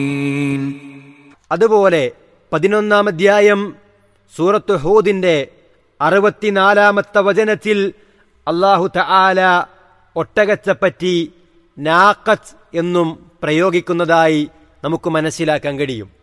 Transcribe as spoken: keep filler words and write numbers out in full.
അതുപോലെ പതിനൊന്നാം അധ്യായം സൂറത്ത് ഹൂദിന്റെ അറുപത്തിനാലാമത്തെ വചനത്തിൽ അല്ലാഹു തആല ഒട്ടകത്തെപ്പറ്റി നാഖത്ത് എന്നും പ്രയോഗിക്കുന്നതായി നമുക്ക് മനസ്സിലാക്കാൻ കഴിയും.